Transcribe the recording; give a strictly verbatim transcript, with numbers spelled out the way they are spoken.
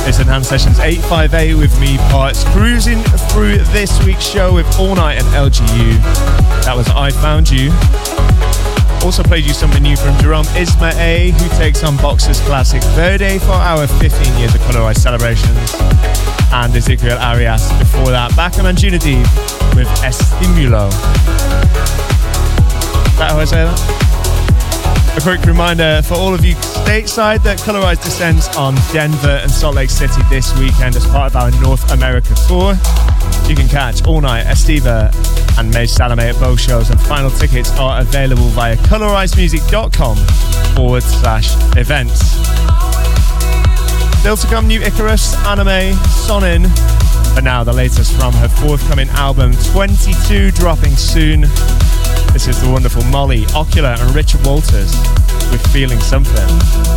It's Enhanced Sessions eight five eight with me, Parts, cruising through this week's show with All Night and L G U. That was I Found You. Also played you something new from Jerome Isma-Ae, who takes on Boxer's classic Verde for our fifteen years of Colorized celebrations. And Ezekiel Arias before that, Backham and Junadib with Estimulo. Is that how I say that? A quick reminder for all of you stateside that Colorized descends on Denver and Salt Lake City this weekend as part of our North America tour. You can catch All Night, Estiva and May Salome at both shows, and final tickets are available via colorizedmusic.com forward slash events. Still to come, new Icarus, Anime, Sonin. For now, the latest from her forthcoming album twenty-two, dropping soon. This is the wonderful Molly, Ocular and Richard Walters with Feeling Something.